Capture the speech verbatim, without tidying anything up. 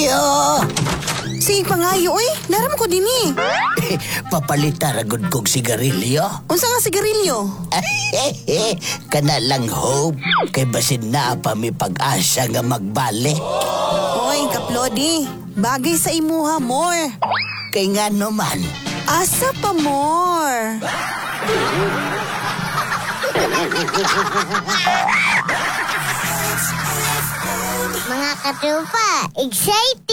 Sigarilyo! Si pangayo oy, naram ko din eh. Papalita ragod kong sigarilyo. Unsa nga sigarilyo? Kana lang hope. Kay basin na pa mi pag-asa nga magbali. Oy, kaplodi, bagay sa imuha more. Kay nga naman. Asa pa more? Mga katupa, excited!